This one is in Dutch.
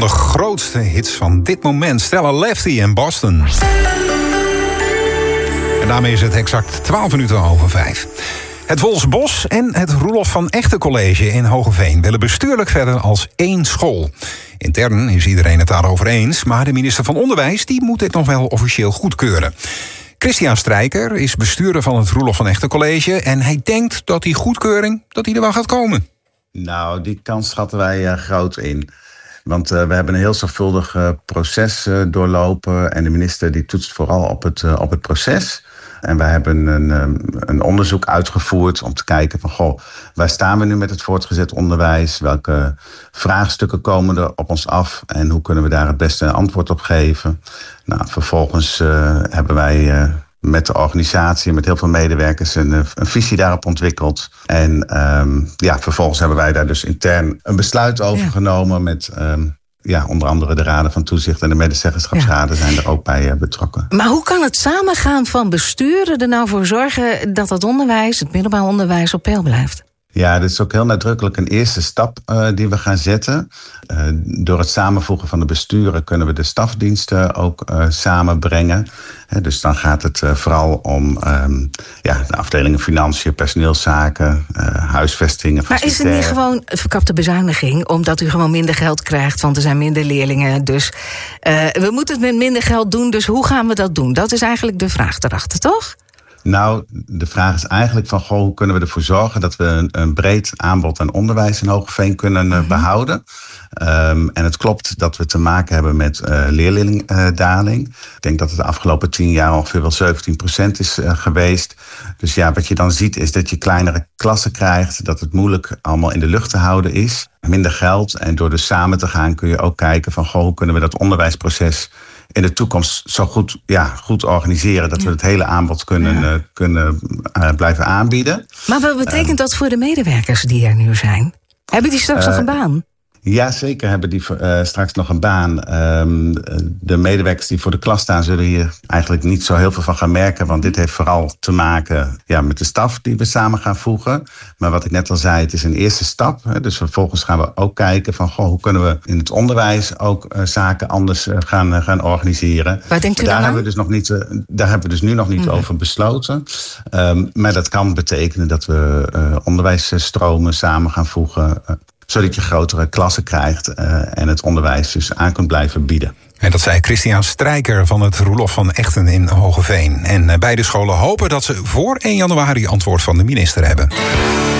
de grootste hits van dit moment. Stella Lefty in Boston. En daarmee is het exact 5:12. Het Wolfsbos en het Roelof van Echte College in Hoogeveen willen bestuurlijk verder als één school. Intern is iedereen het daarover eens, maar de minister van Onderwijs die moet dit nog wel officieel goedkeuren. Christian Strijker is bestuurder van het Roelof van Echte College en hij denkt dat die goedkeuring er wel gaat komen. Nou, die kans schatten wij groot in. Want we hebben een heel zorgvuldig proces doorlopen en de minister die toetst vooral op het proces. En wij hebben een onderzoek uitgevoerd om te kijken van, waar staan we nu met het voortgezet onderwijs? Welke vraagstukken komen er op ons af? En hoe kunnen we daar het beste antwoord op geven? Nou, vervolgens hebben wij met de organisatie, met heel veel medewerkers, een visie daarop ontwikkeld. En vervolgens hebben wij daar dus intern een besluit over genomen met onder andere de raden van toezicht en de medezeggenschapsraden zijn er ook bij betrokken. Maar hoe kan het samengaan van besturen er nou voor zorgen dat het onderwijs, het middelbaar onderwijs, op peil blijft? Ja, dit is ook heel nadrukkelijk een eerste stap die we gaan zetten. Door het samenvoegen van de besturen kunnen we de stafdiensten ook samenbrengen. Dus dan gaat het vooral om de afdelingen financiën, personeelszaken, huisvestingen. Maar is het niet gewoon verkapte bezuiniging? Omdat u gewoon minder geld krijgt, want er zijn minder leerlingen. Dus we moeten het met minder geld doen, dus hoe gaan we dat doen? Dat is eigenlijk de vraag erachter, toch? Nou, de vraag is eigenlijk van, hoe kunnen we ervoor zorgen dat we een breed aanbod aan onderwijs in Hoogeveen kunnen behouden. En het klopt dat we te maken hebben met leerlingdaling. Ik denk dat het de afgelopen 10 jaar ongeveer wel 17% is geweest. Dus ja, wat je dan ziet is dat je kleinere klassen krijgt, dat het moeilijk allemaal in de lucht te houden is. Minder geld en door dus samen te gaan kun je ook kijken van, hoe kunnen we dat onderwijsproces in de toekomst zo goed organiseren dat we het hele aanbod kunnen blijven aanbieden. Maar wat betekent dat voor de medewerkers die er nu zijn? Hebben die straks nog een baan? Ja, zeker hebben die straks nog een baan. De medewerkers die voor de klas staan zullen hier eigenlijk niet zo heel veel van gaan merken. Want dit heeft vooral te maken met de staf die we samen gaan voegen. Maar wat ik net al zei, het is een eerste stap. Dus vervolgens gaan we ook kijken van, hoe kunnen we in het onderwijs ook zaken anders gaan organiseren. Waar denkt u daar dan hebben we dus nog niet, daar hebben we dus nu nog niet over besloten. Maar dat kan betekenen dat we onderwijsstromen samen gaan voegen, zodat je grotere klassen krijgt en het onderwijs dus aan kunt blijven bieden. En dat zei Christian Strijker van het Roelof van Echten in Hoogeveen. En beide scholen hopen dat ze voor 1 januari antwoord van de minister hebben.